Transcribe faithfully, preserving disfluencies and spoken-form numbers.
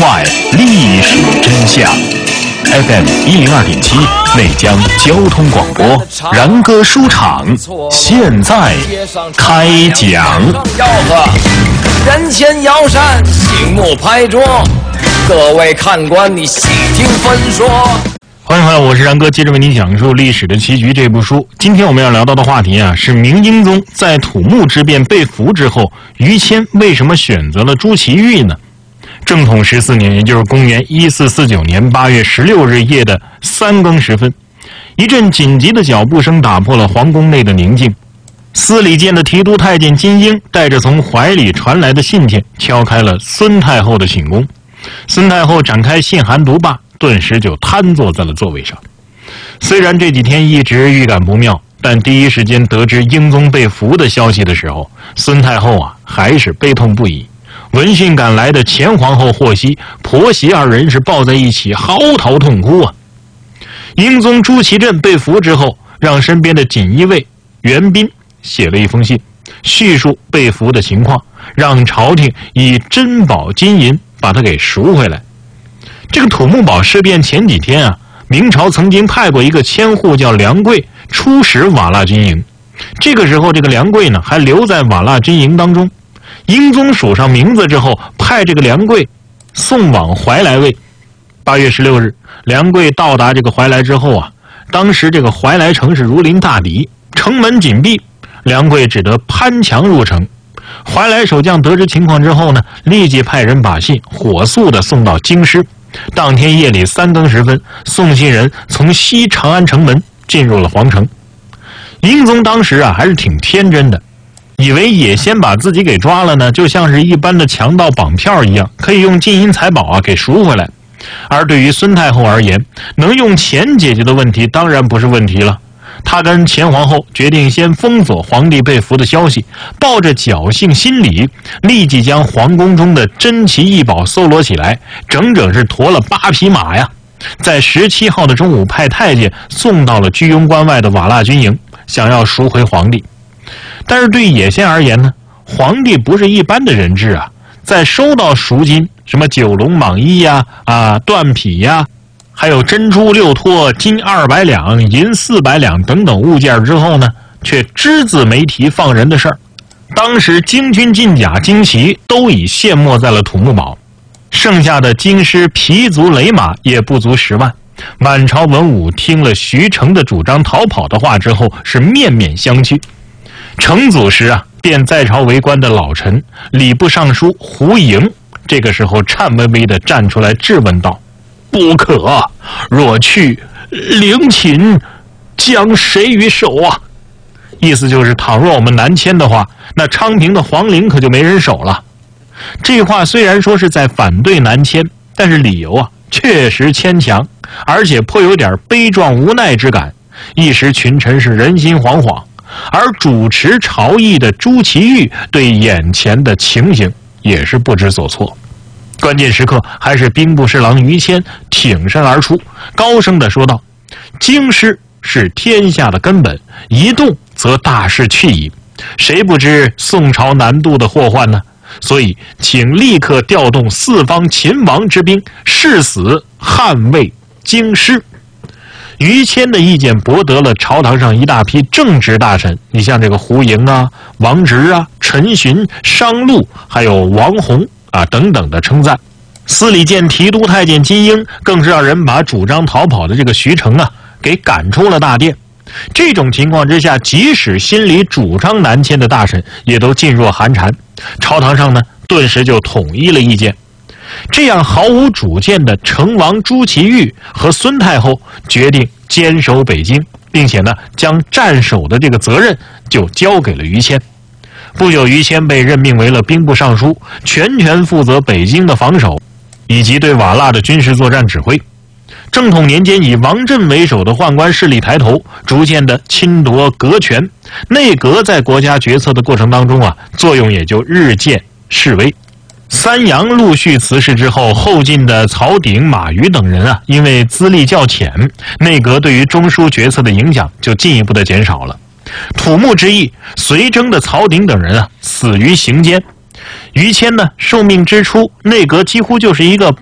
外历史真相。F M 一零二点七内江交通广播，然哥书场现在开讲。 吆喝，人前摇扇，醒目拍桌，各位看官，你细听分说。 欢迎回来，我是然哥，接着为您讲述《历史的棋局》这部书。今天我们要聊到的话题啊，是明英宗在土木之变被俘之后，于谦为什么选择了朱祁钰呢？正统十四年，也就是公元一四四九年八月十六日夜的三更时分，一阵紧急的脚步声打破了皇宫内的宁静。司礼监的提督太监金英带着从怀里传来的信件，敲开了孙太后的寝宫。孙太后展开信函读罢，顿时就瘫坐在了座位上。虽然这几天一直预感不妙，但第一时间得知英宗被俘的消息的时候，孙太后啊还是悲痛不已。闻讯赶来的前皇后获悉，婆媳二人是抱在一起嚎啕痛哭啊。英宗朱祁镇被俘之后，让身边的锦衣卫袁彬写了一封信，叙述被俘的情况，让朝廷以珍宝金银把他给赎回来。这个土木堡事变前几天啊，明朝曾经派过一个千户叫梁贵出使瓦剌军营，这个时候这个梁贵呢还留在瓦剌军营当中。英宗署上名字之后，派这个梁贵送往怀来卫。八月十六日，梁贵到达这个怀来之后啊，当时这个怀来城是如临大敌，城门紧闭，梁贵只得攀墙入城。怀来守将得知情况之后呢，立即派人把信火速的送到京师。当天夜里三更时分，送信人从西长安城门进入了皇城。英宗当时啊还是挺天真的，以为也先把自己给抓了呢，就像是一般的强盗绑票一样，可以用金银财宝啊给赎回来。而对于孙太后而言，能用钱解决的问题当然不是问题了。他跟前皇后决定先封锁皇帝被俘的消息，抱着侥幸心理，立即将皇宫中的珍奇异宝搜罗起来，整整是驮了八匹马呀。在十七号的中午，派太监送到了居庸关外的瓦剌军营，想要赎回皇帝。但是对野仙而言呢，皇帝不是一般的人质啊，在收到赎金，什么九龙蟒衣呀、啊缎匹呀，还有珍珠六托、金二百两、银四百两等等物件之后呢，却只字没提放人的事儿。当时京军禁甲旌旗都已陷没在了土木堡，剩下的京师皮卒雷马也不足十万。满朝文武听了徐成的主张逃跑的话之后，是面面相觑。成祖时啊，便在朝为官的老臣礼部尚书胡盈，这个时候颤巍巍地站出来质问道：“不可，若去，陵寝将谁于守啊？”意思就是，倘若我们南迁的话，那昌平的皇陵可就没人守了。这话虽然说是在反对南迁，但是理由啊确实牵强，而且颇有点悲壮无奈之感。一时群臣是人心惶惶，而主持朝议的朱祁钰对眼前的情形也是不知所措。关键时刻，还是兵部侍郎于谦挺身而出，高声地说道：“京师是天下的根本，一动则大势去矣。谁不知宋朝南渡的祸患呢？所以请立刻调动四方秦王之兵，誓死捍卫京师。”于谦的意见博得了朝堂上一大批正直大臣，你像这个胡盈啊、王直啊、陈询、商禄，还有王弘啊等等的称赞。司礼监提督太监金英更是让人把主张逃跑的这个徐成啊给赶出了大殿。这种情况之下，即使心里主张南迁的大臣也都噤若寒蝉。朝堂上呢，顿时就统一了意见。这样毫无主见的成王朱祁钰和孙太后决定坚守北京，并且呢将战守的这个责任就交给了于谦。不久，于谦被任命为了兵部尚书，全权负责北京的防守以及对瓦剌的军事作战指挥。正统年间，以王振为首的宦官势力抬头，逐渐的侵夺阁权，内阁在国家决策的过程当中啊，作用也就日渐式微。三杨陆续辞世之后，后进的曹鼎、马瑜等人啊，因为资历较浅，内阁对于中枢决策的影响就进一步的减少了。土木之役，随征的曹鼎等人啊，死于行间。于谦呢，受命之初，内阁几乎就是一个